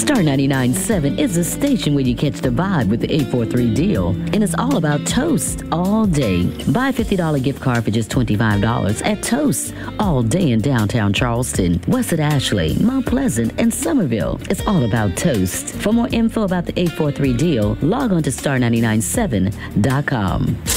Star 99.7 is the station where you catch the vibe with the 843 deal. And it's all about Toast all day. Buy a $50 gift card for just $25 at Toast all day in downtown Charleston, West of Ashley, Mount Pleasant, and Somerville. It's all about Toast. For more info about the 843 deal, log on to star997.com.